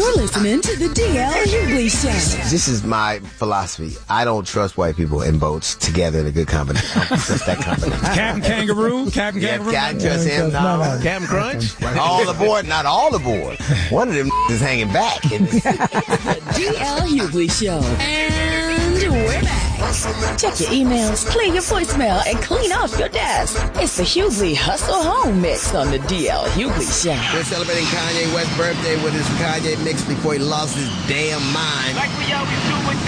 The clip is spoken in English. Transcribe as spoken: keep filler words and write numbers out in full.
You're listening to the D L Hughley Show. This is my philosophy. I don't trust white people in boats together in a good company. I don't trust that company. Captain Kangaroo? Captain Yeah, Kangaroo? Captain trust him. No. Captain Crunch? All aboard, not all aboard. One of them is hanging back. The D L Hughley Show. And we're back. Check your emails, clear your voicemail, and clean off your desk. It's the Hughley Hustle Home Mix on the D L Hughley Show. We're celebrating Kanye West's birthday with his Kanye mix before he lost his damn mind. Like we always do with